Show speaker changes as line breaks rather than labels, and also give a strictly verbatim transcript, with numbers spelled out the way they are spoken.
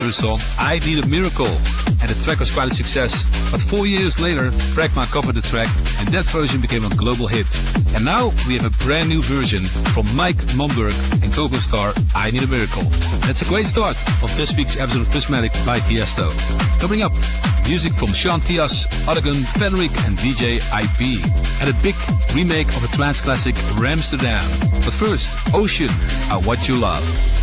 song I Need a Miracle, and the track was quite a success. But four years later, Pragma covered the track, and that version became a global hit. And now we have a brand new version from Mike Momberg and Coco Star, I Need a Miracle. That's a great start of this week's episode of Prismatic by Tiesto. Coming up, music from Sean Tias, Oregon, Fenric, and D J I P, and a big remake of a trance classic, Ramsterdam. But first, Ocean, I What You Love.